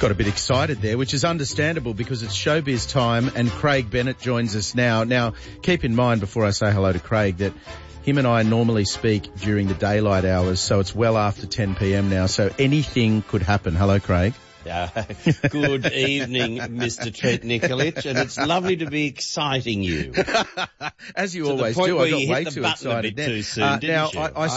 Got a bit excited there, which is understandable because it's showbiz time and Craig Bennett joins us now. Now, keep in mind before I say hello to Craig that him and I normally speak during the daylight hours, so it's well after 10 p.m. now, so anything could happen. Hello, Craig. Good evening, Mr. Trent Nikolic, and it's lovely to be exciting you. As you always do. I got way too excited too soon, now.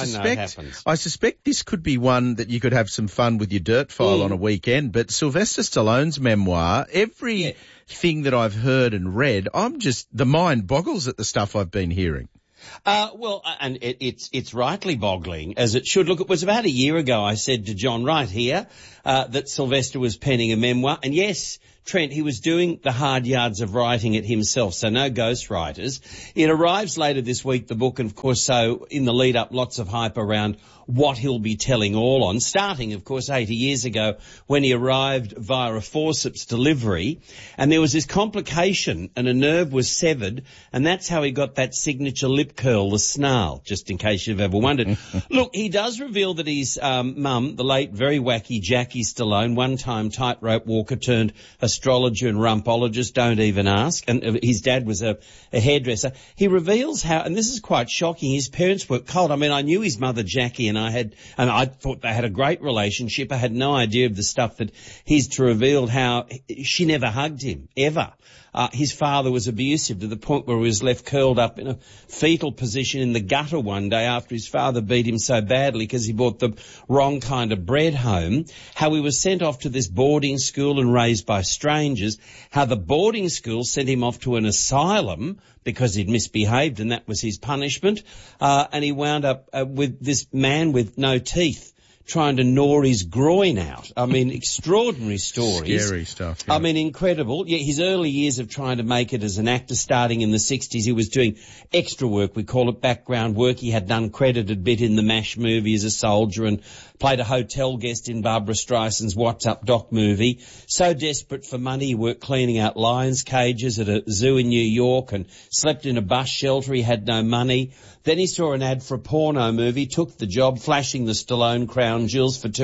I suspect this could be one that you could have some fun with your dirt file on a weekend, but Sylvester Stallone's memoir, everything that I've heard and read, the mind boggles at the stuff I've been hearing. And it's rightly boggling, as it should. Look, it was about a year ago I said to John right here that Sylvester was penning a memoir. And yes, Trent, he was doing the hard yards of writing it himself, so no ghostwriters. It arrives later this week, the book, and of course, so in the lead up, lots of hype around what he'll be telling all on, starting, of course, 80 years ago when he arrived via a forceps delivery, and there was this complication and a nerve was severed, and that's how he got that signature lip curl, the snarl, just in case you've ever wondered. Look, he does reveal that his mum, the late very wacky Jackie Stallone, one-time tightrope walker turned astrologer and rumpologist, don't even ask, and his dad was a hairdresser. He reveals how, and this is quite shocking, his parents were cold. I mean, I knew his mother Jackie, and I thought they had a great relationship. I had no idea of the stuff that he's revealed, how she never hugged him, ever. His father was abusive to the point where he was left curled up in a fetal position in the gutter one day after his father beat him so badly because he brought the wrong kind of bread home. How he was sent off to this boarding school and raised by strangers. How the boarding school sent him off to an asylum because he'd misbehaved and that was his punishment. And he wound up with this man with no teeth, trying to gnaw his groin out. I mean, extraordinary stories. Scary stuff. Yeah. I mean, incredible. Yeah, his early years of trying to make it as an actor, starting in the 60s, he was doing extra work. We call it background work. He had an uncredited bit in the MASH movie as a soldier and played a hotel guest in Barbara Streisand's What's Up Doc movie. So desperate for money, he worked cleaning out lions' cages at a zoo in New York and slept in a bus shelter. He had no money. Then he saw an ad for a porno movie, took the job, flashing the Stallone crown jewels for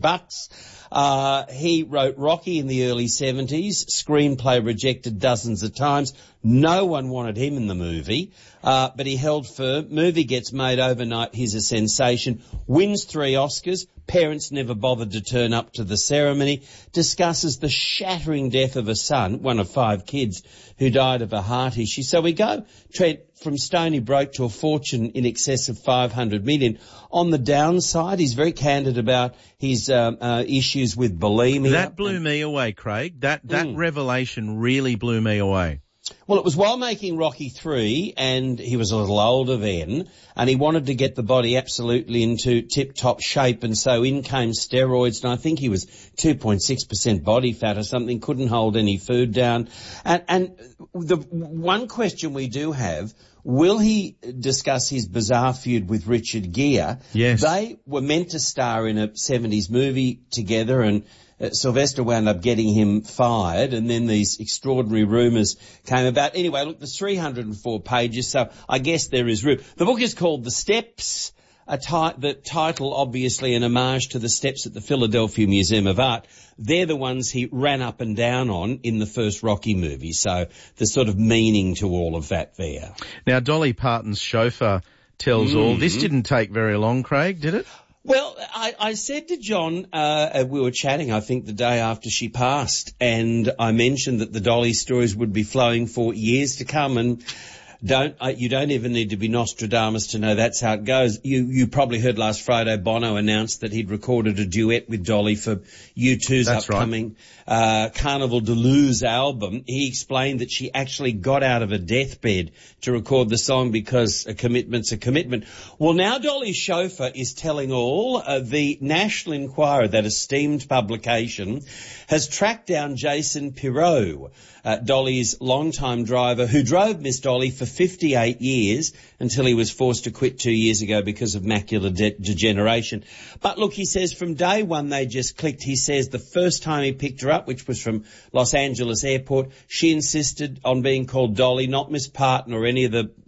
$200. He wrote Rocky in the early 70s, screenplay rejected dozens of times. No one wanted him in the movie, but he held firm. Movie gets made overnight. He's a sensation. Wins 3 Oscars. Parents never bothered to turn up to the ceremony. Discusses the shattering death of a son, one of 5 kids, who died of a heart issue. So we go, Trent, from Stony Broke to a fortune in excess of $500 million. On the downside, he's very candid about his issues with bulimia. That blew me away, Craig. That revelation really blew me away. Well, it was while making Rocky 3, and he was a little older then, and he wanted to get the body absolutely into tip-top shape, and so in came steroids, and I think he was 2.6% body fat or something, couldn't hold any food down. And the one question we do have, will he discuss his bizarre feud with Richard Gere? Yes. They were meant to star in a 70s movie together, and Sylvester wound up getting him fired, and then these extraordinary rumours came about. Anyway, look, there's 304 pages, so I guess there is room. The book is called The Steps, the title obviously an homage to the steps at the Philadelphia Museum of Art. They're the ones he ran up and down on in the first Rocky movie, so there's sort of meaning to all of that there. Now, Dolly Parton's chauffeur tells all. This didn't take very long, Craig, did it? Well, I said to John, we were chatting, I think, the day after she passed, and I mentioned that the Dolly stories would be flowing for years to come, and you don't even need to be Nostradamus to know that's how it goes. You probably heard last Friday Bono announced that he'd recorded a duet with Dolly for U2's upcoming Carnival de Luz album. He explained that she actually got out of a deathbed to record the song because a commitment's a commitment. Well, now Dolly's chauffeur is telling all. The National Enquirer, that esteemed publication, has tracked down Jason Pirot, Dolly's longtime driver, who drove Miss Dolly for 58 years until he was forced to quit 2 years ago because of macular degeneration. But look, he says from day one they just clicked. He says the first time he picked her up, which was from Los Angeles Airport, she insisted on being called Dolly, not Miss Parton or any of the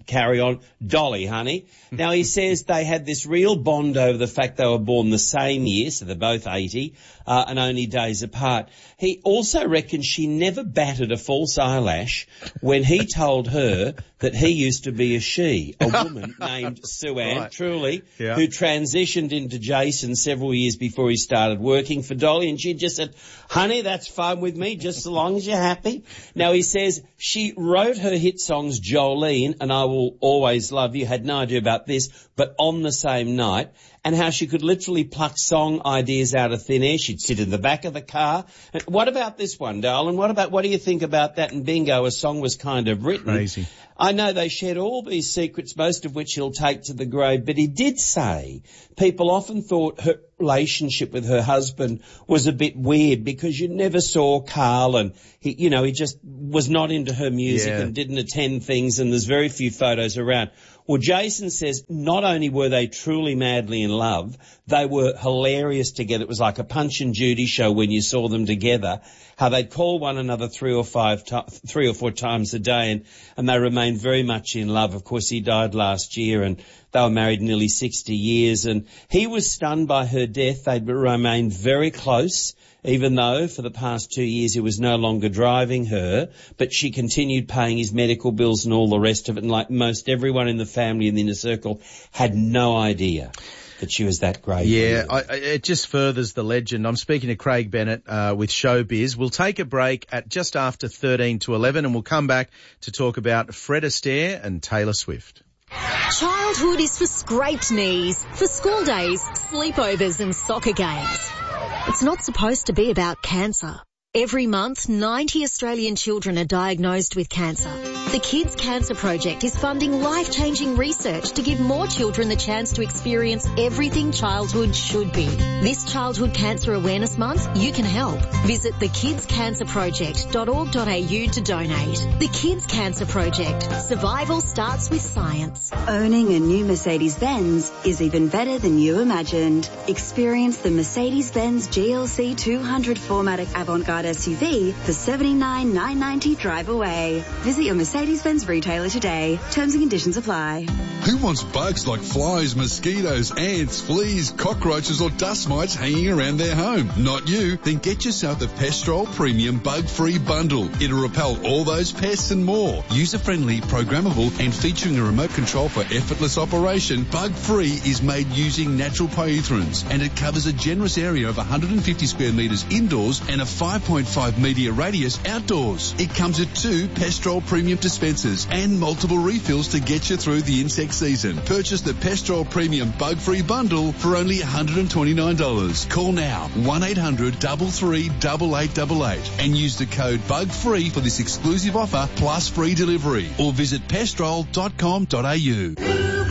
carry on. Dolly, honey. Now, he says they had this real bond over the fact they were born the same year, so they're both 80, and only days apart. He also reckons she never batted a false eyelash when he told her that he used to be a she, a woman named Sue Ann, Right. truly, Yeah. who transitioned into Jason several years before he started working for Dolly, and she just said, honey, that's fine with me, just so long as you're happy. Now, he says she wrote her hit songs Jolene and I Will Always Love You, had no idea about this, but on the same night, and how she could literally pluck song ideas out of thin air. She'd sit in the back of the car. And what about this one, darling? What do you think about that? And bingo, a song was kind of written. Crazy. I know they shared all these secrets, most of which he'll take to the grave, but he did say people often thought her relationship with her husband was a bit weird because you never saw Carl, and he just was not into her music and didn't attend things, and there's very few photos around. Well, Jason says not only were they truly madly in love, they were hilarious together. It was like a Punch and Judy show when you saw them together, how they'd call one another 3 or 4 times a day, and they remained very much in love. Of course, he died last year, and they were married nearly 60 years, and he was stunned by her death. They'd remained very close, even though for the past 2 years he was no longer driving her, but she continued paying his medical bills and all the rest of it, and like most everyone in the family and the inner circle had no idea that she was that great. Yeah, it just furthers the legend. I'm speaking to Craig Bennett with Showbiz. We'll take a break at just after 13 to 11, and we'll come back to talk about Fred Astaire and Taylor Swift. Childhood is for scraped knees, for school days, sleepovers and soccer games. It's not supposed to be about cancer. Every month, 90 Australian children are diagnosed with cancer. The Kids Cancer Project is funding life-changing research to give more children the chance to experience everything childhood should be. This Childhood Cancer Awareness Month, you can help. Visit thekidscancerproject.org.au to donate. The Kids Cancer Project. Survival starts with science. Owning a new Mercedes-Benz is even better than you imagined. Experience the Mercedes-Benz GLC 200 4MATIC Avant-Garde SUV for $79,990 drive away. Visit your Mercedes-Benz retailer today. Terms and conditions apply. Who wants bugs like flies, mosquitoes, ants, fleas, cockroaches or dust mites hanging around their home? Not you. Then get yourself the Pestrol Premium Bug-Free Bundle. It'll repel all those pests and more. User-friendly, programmable and featuring a remote control for effortless operation, Bug-Free is made using natural pyrethroins, and it covers a generous area of 150 square metres indoors and a 5.5 metre radius outdoors. It comes with 2 Pestrol Premium dispensers and multiple refills to get you through the insect season. Purchase the Pestrol Premium Bug-Free Bundle for only $129. Call now 1-800-338888 and use the code BUGFREE for this exclusive offer plus free delivery, or visit pestrol.com.au.